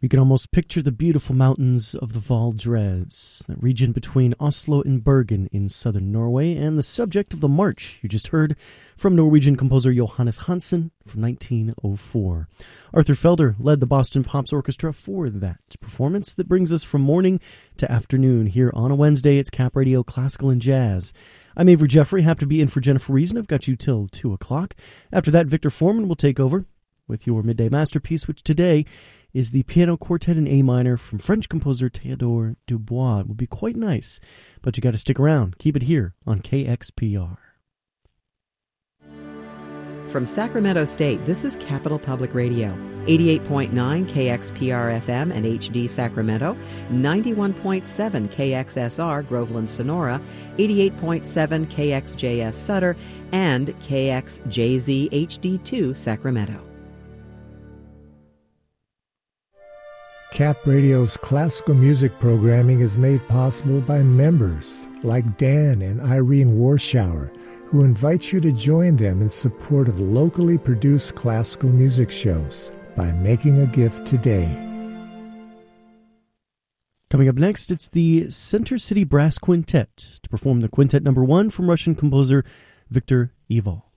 You can almost picture the beautiful mountains of the Valdres, that region between Oslo and Bergen in southern Norway, and the subject of the march you just heard from Norwegian composer Johannes Hansen from 1904. Arthur Felder led the Boston Pops Orchestra for that performance that brings us from morning to afternoon here on a Wednesday. It's Cap Radio Classical and Jazz. I'm Avery Jeffrey, happy to be in for Jennifer Reason. I've got you till 2 o'clock. After that, Victor Foreman will take over with your midday masterpiece, which today is the Piano Quartet in A minor from French composer Théodore Dubois. It will be quite nice, but you got to stick around. Keep it here on KXPR. From Sacramento State, this is Capital Public Radio, 88.9 KXPR FM and HD Sacramento, 91.7 KXSR Groveland Sonora, 88.7 KXJS Sutter, and KXJZ HD2 Sacramento. Cap Radio's classical music programming is made possible by members like Dan and Irene Warschauer, who invite you to join them in support of locally produced classical music shows by making a gift today. Coming up next, it's the Center City Brass Quintet to perform the Quintet No. 1 from Russian composer Viktor Ival.